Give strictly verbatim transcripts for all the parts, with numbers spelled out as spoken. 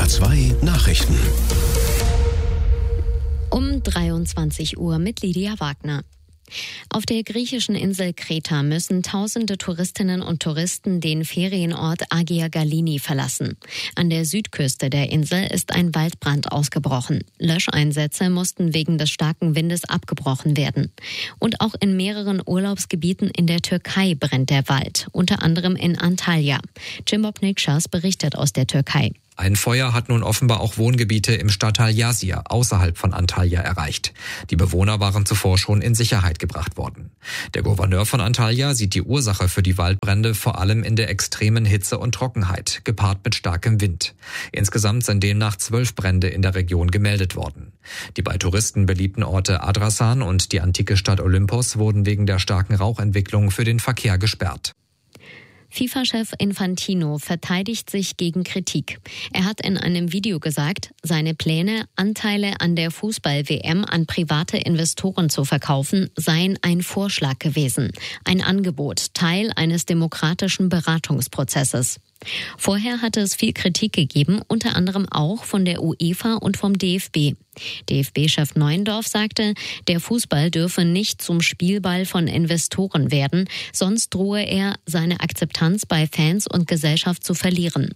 A zwei Nachrichten. Um dreiundzwanzig Uhr mit Lydia Wagner. Auf der griechischen Insel Kreta müssen tausende Touristinnen und Touristen den Ferienort Agia Galini verlassen. An der Südküste der Insel ist ein Waldbrand ausgebrochen. Löscheinsätze mussten wegen des starken Windes abgebrochen werden. Und auch in mehreren Urlaubsgebieten in der Türkei brennt der Wald, unter anderem in Antalya. Cimbob Nikşas berichtet aus der Türkei. Ein Feuer hat nun offenbar auch Wohngebiete im Stadtteil Yazir außerhalb von Antalya erreicht. Die Bewohner waren zuvor schon in Sicherheit gebracht worden. Der Gouverneur von Antalya sieht die Ursache für die Waldbrände vor allem in der extremen Hitze und Trockenheit, gepaart mit starkem Wind. Insgesamt sind demnach zwölf Brände in der Region gemeldet worden. Die bei Touristen beliebten Orte Adrasan und die antike Stadt Olympos wurden wegen der starken Rauchentwicklung für den Verkehr gesperrt. FIFA-Chef Infantino verteidigt sich gegen Kritik. Er hat in einem Video gesagt, seine Pläne, Anteile an der Fußball-W M an private Investoren zu verkaufen, seien ein Vorschlag gewesen. Ein Angebot, Teil eines demokratischen Beratungsprozesses. Vorher hatte es viel Kritik gegeben, unter anderem auch von der UEFA und vom D F B. D F B-Chef Neuendorf sagte, der Fußball dürfe nicht zum Spielball von Investoren werden, sonst drohe er, seine Akzeptanz bei Fans und Gesellschaft zu verlieren.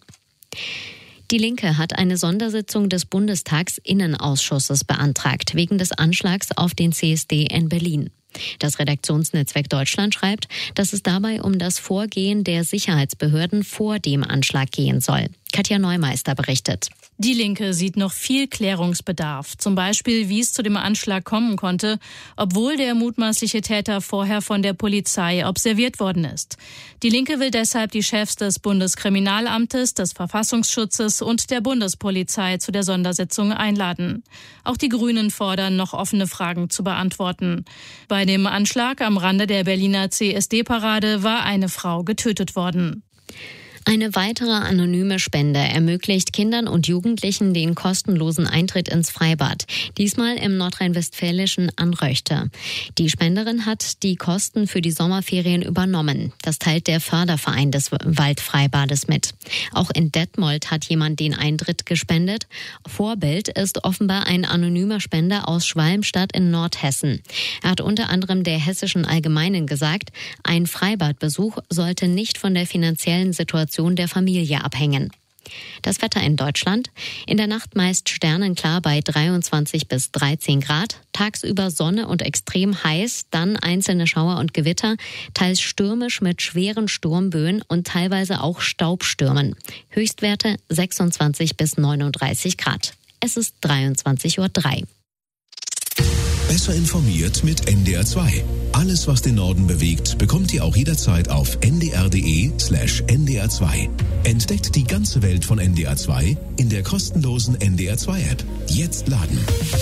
Die Linke hat eine Sondersitzung des Bundestagsinnenausschusses beantragt, wegen des Anschlags auf den C S D in Berlin. Das Redaktionsnetzwerk Deutschland schreibt, dass es dabei um das Vorgehen der Sicherheitsbehörden vor dem Anschlag gehen soll. Katja Neumeister berichtet. Die Linke sieht noch viel Klärungsbedarf. Zum Beispiel, wie es zu dem Anschlag kommen konnte, obwohl der mutmaßliche Täter vorher von der Polizei observiert worden ist. Die Linke will deshalb die Chefs des Bundeskriminalamtes, des Verfassungsschutzes und der Bundespolizei zu der Sondersitzung einladen. Auch die Grünen fordern, noch offene Fragen zu beantworten. Bei dem Anschlag am Rande der Berliner C S D-Parade war eine Frau getötet worden. Eine weitere anonyme Spende ermöglicht Kindern und Jugendlichen den kostenlosen Eintritt ins Freibad. Diesmal im nordrhein-westfälischen Anröchte. Die Spenderin hat die Kosten für die Sommerferien übernommen. Das teilt der Förderverein des Waldfreibades mit. Auch in Detmold hat jemand den Eintritt gespendet. Vorbild ist offenbar ein anonymer Spender aus Schwalmstadt in Nordhessen. Er hat unter anderem der Hessischen Allgemeinen gesagt, ein Freibadbesuch sollte nicht von der finanziellen Situation der Familie abhängen. Das Wetter in Deutschland. In der Nacht meist sternenklar bei dreiundzwanzig bis dreizehn Grad. Tagsüber Sonne und extrem heiß, dann einzelne Schauer und Gewitter, teils stürmisch mit schweren Sturmböen und teilweise auch Staubstürmen. Höchstwerte sechsundzwanzig bis neununddreißig Grad. Es ist dreiundzwanzig Uhr drei. Besser informiert mit N D R zwei. Alles, was den Norden bewegt, bekommt ihr auch jederzeit auf n d r punkt d e slash n d r zwei. Entdeckt die ganze Welt von N D R zwei in der kostenlosen N D R zwei App. Jetzt laden.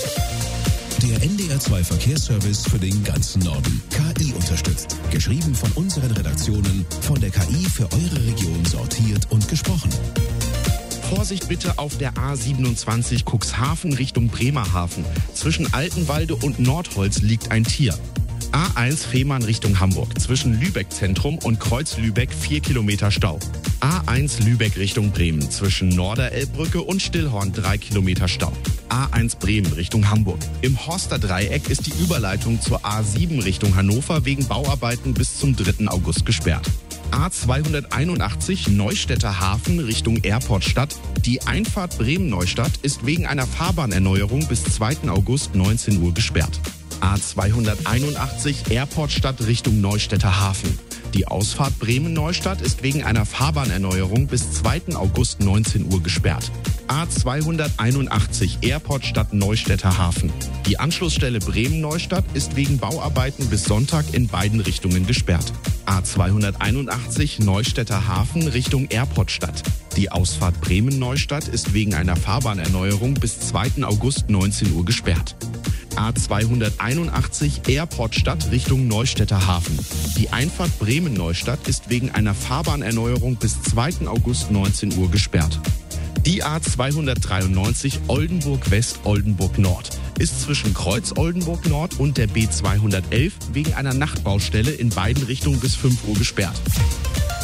Der N D R zwei Verkehrsservice für den ganzen Norden. K I unterstützt. Geschrieben von unseren Redaktionen, von der K I für eure Region sortiert und gesprochen. Vorsicht bitte auf der A siebenundzwanzig Cuxhaven Richtung Bremerhaven. Zwischen Altenwalde und Nordholz liegt ein Tier. A eins Fehmarn Richtung Hamburg. Zwischen Lübeck Zentrum und Kreuz Lübeck vier Kilometer Stau. A eins Lübeck Richtung Bremen. Zwischen Norderelbbrücke und Stillhorn drei Kilometer Stau. A eins Bremen Richtung Hamburg. Im Horster Dreieck ist die Überleitung zur A sieben Richtung Hannover wegen Bauarbeiten bis zum dritten August gesperrt. A zweihunderteinundachtzig Neustädter Hafen Richtung Airportstadt. Die Einfahrt Bremen-Neustadt ist wegen einer Fahrbahnerneuerung bis zweiten August neunzehn Uhr gesperrt. A zweihunderteinundachtzig Airportstadt Richtung Neustädter Hafen. Die Ausfahrt Bremen-Neustadt ist wegen einer Fahrbahnerneuerung bis zweiten August neunzehn Uhr gesperrt. A zweihunderteinundachtzig Airportstadt Neustädter Hafen. Die Anschlussstelle Bremen-Neustadt ist wegen Bauarbeiten bis Sonntag in beiden Richtungen gesperrt. A zweihunderteinundachtzig Neustädter Hafen Richtung Airportstadt. Die Ausfahrt Bremen-Neustadt ist wegen einer Fahrbahnerneuerung bis zweiten August neunzehn Uhr gesperrt. A zweihunderteinundachtzig Airportstadt Richtung Neustädter Hafen. Die Einfahrt Bremen-Neustadt ist wegen einer Fahrbahnerneuerung bis zweiten August neunzehn Uhr gesperrt. Die A zweihundertdreiundneunzig Oldenburg West Oldenburg Nord ist zwischen Kreuz Oldenburg Nord und der B zweihundertelf wegen einer Nachtbaustelle in beiden Richtungen bis fünf Uhr gesperrt.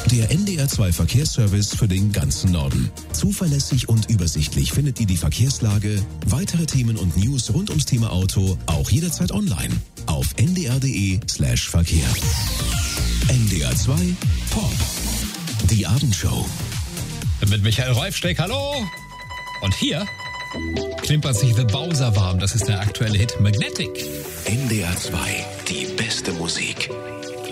Der N D R zwei Verkehrsservice für den ganzen Norden. Zuverlässig und übersichtlich findet ihr die Verkehrslage, weitere Themen und News rund ums Thema Auto auch jederzeit online auf n d r punkt d e slash verkehr. N D R zwei Pop. Die Abendshow. Mit Michael Reufsteck, hallo! Und hier klimpert sich The Bowser warm. Das ist der aktuelle Hit Magnetic. N D R zwei, die beste Musik.